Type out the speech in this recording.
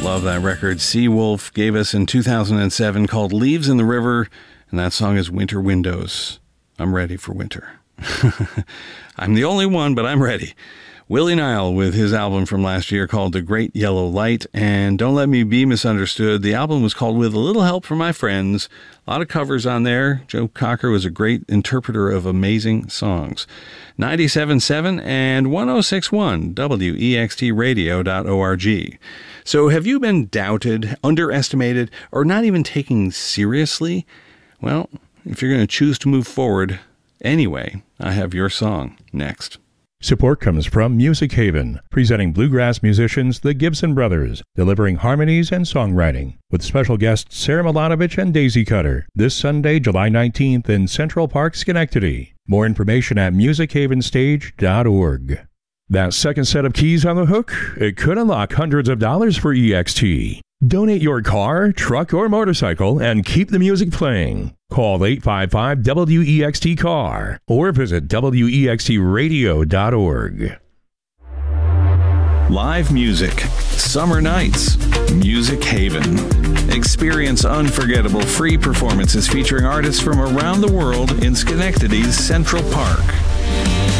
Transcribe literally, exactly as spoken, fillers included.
Love that record. Seawolf gave us in two thousand seven called Leaves in the River, and that song is Winter Windows. I'm ready for winter. I'm the only one, but I'm ready. Willie Nile with his album from last year called The Great Yellow Light, and Don't Let Me Be Misunderstood. The album was called With a Little Help from My Friends. A lot of covers on there. Joe Cocker was a great interpreter of amazing songs. ninety-seven point seven and one oh six point one W E X T radio dot org. So have you been doubted, underestimated, or not even taken seriously? Well, if you're going to choose to move forward anyway, I have your song next. Support comes from Music Haven, presenting bluegrass musicians the Gibson Brothers, delivering harmonies and songwriting, with special guests Sarah Milanovich and Daisy Cutter, this Sunday, July nineteenth in Central Park, Schenectady. More information at music haven stage dot org. That second set of keys on the hook, it could unlock hundreds of dollars for E X T. Donate your car, truck, or motorcycle and keep the music playing. Call eight five five W E X T C A R or visit W E X T radio dot org. Live music, summer nights, Music Haven. Experience unforgettable free performances featuring artists from around the world in Schenectady's Central Park.